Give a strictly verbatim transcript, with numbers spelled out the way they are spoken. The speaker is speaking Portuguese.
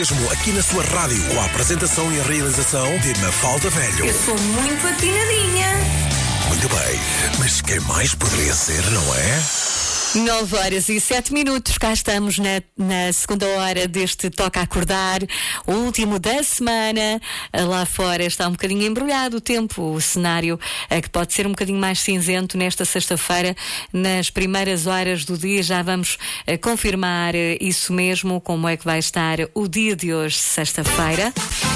Mesmo aqui na sua rádio, com a apresentação e a realização de Mafalda Velho. Eu sou muito atinadinha. Muito bem, mas quem mais poderia ser, não é? nove horas e sete minutos, cá estamos na, na segunda hora deste Toca a Acordar, o último da semana. Lá fora está um bocadinho embrulhado o tempo, o cenário é que pode ser um bocadinho mais cinzento nesta sexta-feira. Nas primeiras horas do dia já vamos uh, confirmar uh, isso mesmo, como é que vai estar o dia de hoje, sexta-feira.